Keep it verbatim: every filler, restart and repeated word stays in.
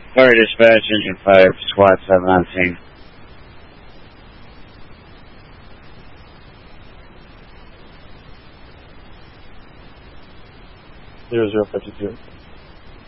Fire dispatch, engine five, squad seven on scene. Zero zero fifty two.